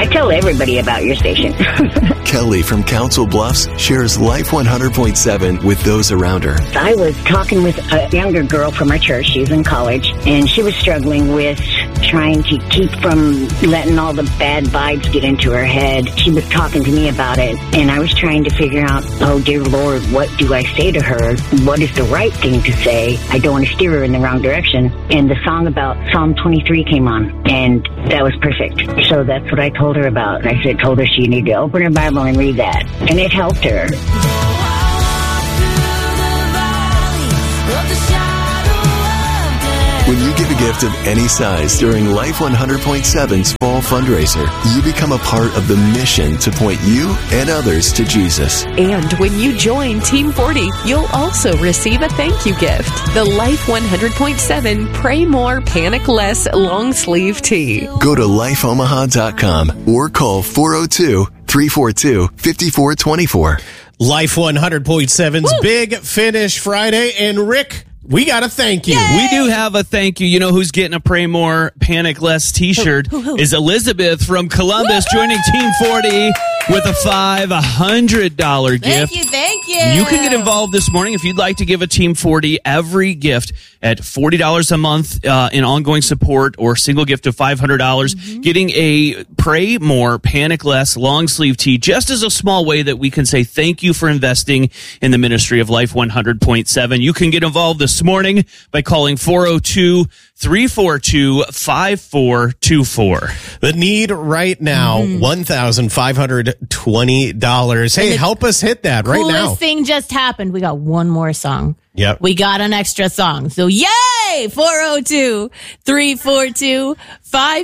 I tell everybody about your station. Kelly from Council Bluffs shares Life 100.7 with those around her. I was talking with a younger girl from our church. She's in college, and she was struggling with trying to keep from letting all the bad vibes get into her head. She was talking to me about it, and I was trying to figure out, oh, dear Lord, what do I say to her? What is the right thing to say? I don't want to steer her in the wrong direction. And the song about Psalm 23 came on, and that was perfect. So that's what I told her about. I told her she needed to open her Bible and read that, and it helped her. When you give a gift of any size during Life 100.7's fall fundraiser, you become a part of the mission to point you and others to Jesus. And when you join Team 40, you'll also receive a thank you gift. The Life 100.7 Pray More, Panic Less long sleeve tee. Go to lifeomaha.com or call 402-342-5424. Life 100.7's Big Finish Friday. And Rick, we got to thank you. Yay! We do have a thank you. You know who's getting a Pray More, Panic Less t-shirt is Elizabeth from Columbus, joining Team 40 with a $500 gift. Thank you. You can get involved this morning if you'd like to give a Team 40 every gift at $40 a month in ongoing support, or single gift of $500. Getting a Pray More, Panic Less long sleeve tee, just as a small way that we can say thank you for investing in the ministry of Life 100.7. You can get involved this morning by calling 402-342-5424. The need right now, $1,520. Hey, help us hit that right now. Coolest thing just happened. We got one more song. Yep. We got an extra song. So yay! 402-342-5424.